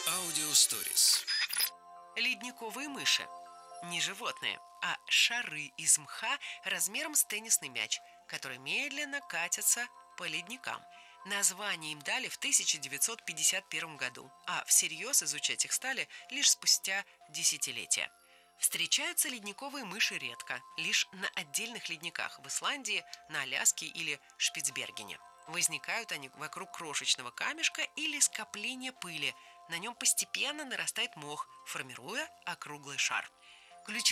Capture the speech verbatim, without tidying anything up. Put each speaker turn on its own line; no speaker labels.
Аудиосторис.
Ледниковые мыши. Не животные, а шары из мха размером с теннисный мяч, которые медленно катятся по ледникам. Название им дали в тысяча девятьсот пятьдесят первом году, а всерьез изучать их стали лишь спустя десятилетия. Встречаются ледниковые мыши редко, лишь на отдельных ледниках в Исландии, на Аляске или Шпицбергене. Возникают они вокруг крошечного камешка или скопления пыли. На нем постепенно нарастает мох, формируя округлый шар. Ключевым